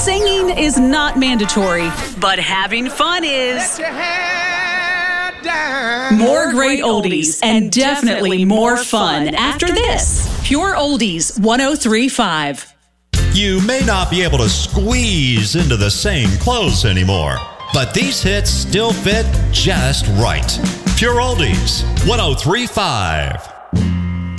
Singing is not mandatory, but having fun is. More great oldies and definitely more fun after this. Pure Oldies 103.5. You may not be able to squeeze into the same clothes anymore, but these hits still fit just right. Pure Oldies 103.5.